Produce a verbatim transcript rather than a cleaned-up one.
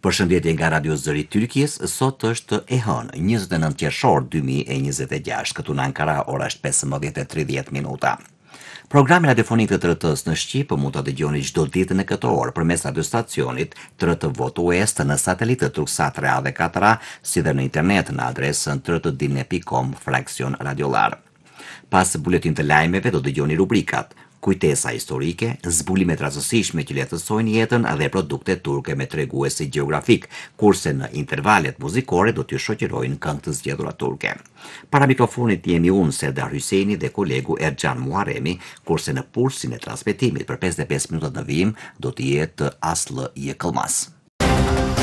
Përshëndetje nga Radio Zëri Tyrkis, sot është e hënë, njëzet e nëntë qershor dy mijë e njëzet e gjashtë, këtu në Ankara ora është pesëmbëdhjetë e tridhjetë minuta. Programi radiofonik të T R T-s në Shqip mund të dëgjoni çdo ditë në këtë orë përmes radiostacionit T R T Vot U S në satelitë Turksat tre A dhe katër A, si dhe në internet në adresën t r t dine pikë com fraksion radiolar. Pas buletin të lajmeve do dëgjoni rubrikat Kujtesa historike, zbulime të rastësishme që lehtësojnë jetën dhe produkte turke me treguesi gjeografik, kurse në intervalet muzikore do t'ju shoqërojnë këngë të zgjedhura turke. Para mikrofonit jemi unë, Serdar Hyseni dhe kolegu Erxhan Muharremi, kurse në pulsin e transmetimit për pesëdhjetë e pesë minutat në vijim do të jetë Aslı Yıkılmaz.